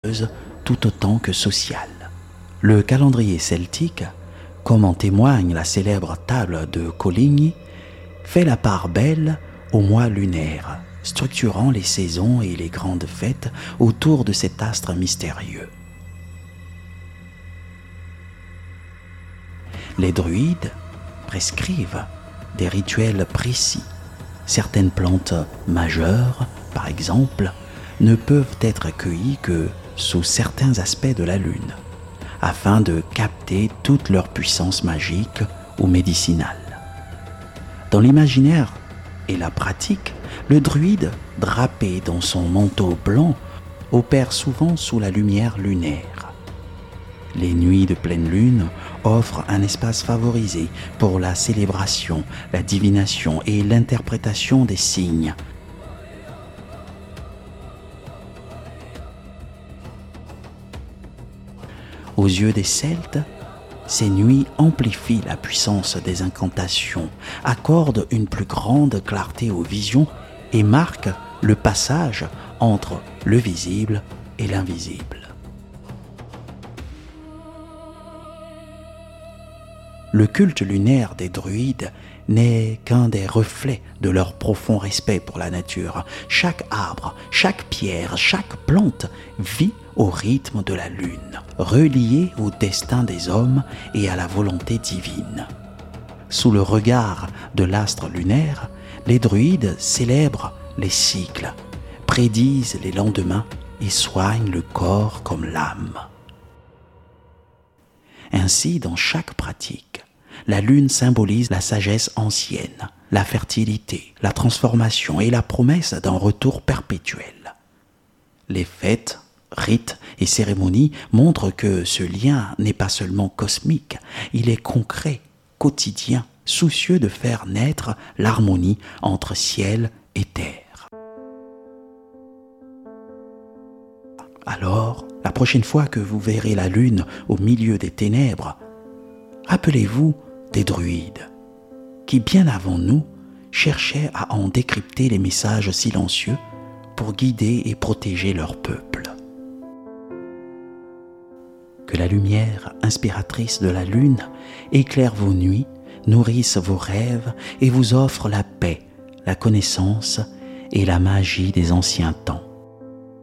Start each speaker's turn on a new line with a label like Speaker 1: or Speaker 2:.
Speaker 1: religieuse tout autant que sociale. Le calendrier celtique, comme en témoigne la célèbre table de Coligny, fait la part belle au mois lunaire, structurant les saisons et les grandes fêtes autour de cet astre mystérieux. Les druides prescrivent des rituels précis. Certaines plantes majeures, par exemple, ne peuvent être accueillies que sous certains aspects de la lune, afin de capter toute leur puissance magique ou médicinale. Dans l'imaginaire et la pratique, le druide, drapé dans son manteau blanc, opère souvent sous la lumière lunaire. Les nuits de pleine lune offrent un espace favorisé pour la célébration, la divination et l'interprétation des signes. Aux yeux des Celtes, ces nuits amplifient la puissance des incantations, accordent une plus grande clarté aux visions et marquent le passage entre le visible et l'invisible. Le culte lunaire des druides n'est qu'un des reflets de leur profond respect pour la nature. Chaque arbre, chaque pierre, chaque plante vit au rythme de la lune, relié au destin des hommes et à la volonté divine. Sous le regard de l'astre lunaire, les druides célèbrent les cycles, prédisent les lendemains et soignent le corps comme l'âme. Ainsi, dans chaque pratique, la lune symbolise la sagesse ancienne, la fertilité, la transformation et la promesse d'un retour perpétuel. Les fêtes, rites et cérémonies montrent que ce lien n'est pas seulement cosmique, il est concret, quotidien, soucieux de faire naître l'harmonie entre ciel et terre. Alors, la prochaine fois que vous verrez la lune au milieu des ténèbres, rappelez-vous des druides qui, bien avant nous, cherchaient à en décrypter les messages silencieux pour guider et protéger leur peuple. Que la lumière inspiratrice de la lune éclaire vos nuits, nourrisse vos rêves et vous offre la paix, la connaissance et la magie des anciens temps.